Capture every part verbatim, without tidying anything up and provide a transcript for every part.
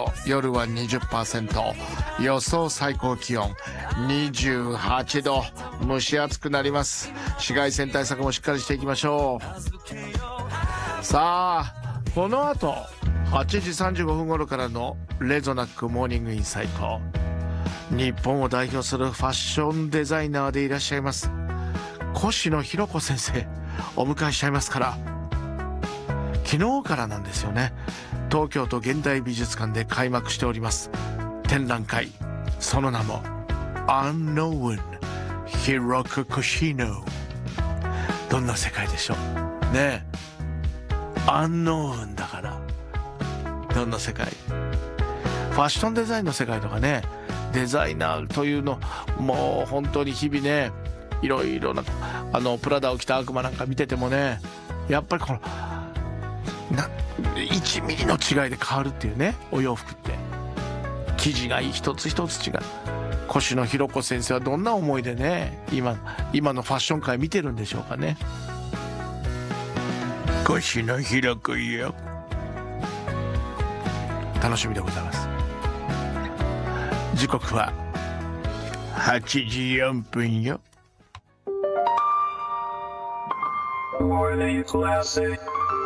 度、夜は にじゅっパーセント、 予想最高気温にじゅうはちど、蒸し暑くなります。紫外線対策もしっかりしていきましょう。さあこの後はちじさんじゅうごふん頃からのレゾナックモーニングインサイト、日本を代表するファッションデザイナーでいらっしゃいます越野弘子先生お迎えしちゃいますから、昨日からなんですよね。東京都現代美術館で開幕しております展覧会、その名も Unknown 広子越野。どんな世界でしょうね。アンノーンだから、どんな世界、ファッションデザインの世界とかね、デザイナーというのもう本当に日々ね、いろいろなあのプラダを着た悪魔なんか見ててもね、やっぱりこのないちミリの違いで変わるっていうね、お洋服って生地が一つ一つ違う。越野弘子先生はどんな思いでね、今今のファッション界見てるんでしょうかね。越野弘子よ、楽しみでございます。時刻ははちじよんぷんよ。Morning Classic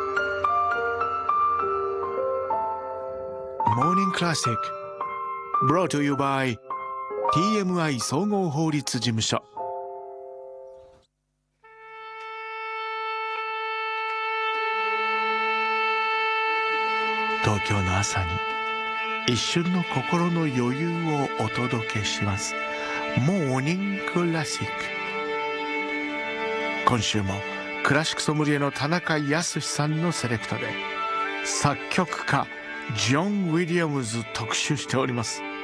Morning Classic Brought to you by ティーエムアイ 総合法律事務所。東京の朝に一瞬の心の余裕をお届けします。モーニングクラシック。今週もクラシックソムリエの田中康さんのセレクトで作曲家ジョン・ウィリアムズ特集しております、ね、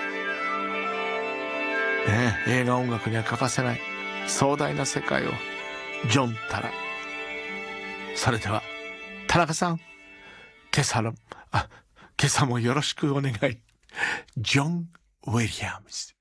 映画音楽には欠かせない壮大な世界をジョンたら。それでは田中さん、今朝のあ今朝もよろしくお願い。ジョン・ウィリアムズ。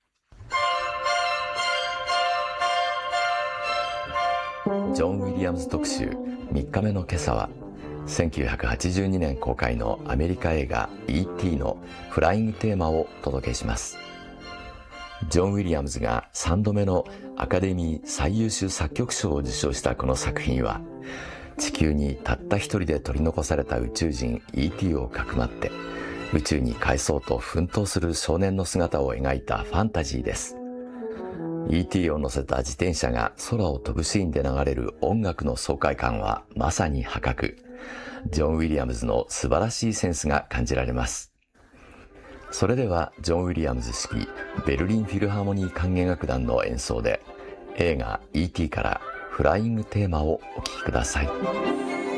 ジョン・ウィリアムズ特集みっかめの今朝は、せんきゅうひゃくはちじゅうにねん公開のアメリカ映画 イーティー のフライングテーマをお届けします。ジョン・ウィリアムズがさんどめのアカデミー最優秀作曲賞を受賞したこの作品は、地球にたった一人で取り残された宇宙人 イーティー をかくまって宇宙に帰そうと奮闘する少年の姿を描いたファンタジーです。イーティー を乗せた自転車が空を飛ぶシーンで流れる音楽の爽快感はまさに破格。ジョン・ウィリアムズの素晴らしいセンスが感じられます。それではジョン・ウィリアムズ指揮ベルリンフィルハーモニー管弦楽団の演奏で映画 イーティー からフライングテーマをお聴きください。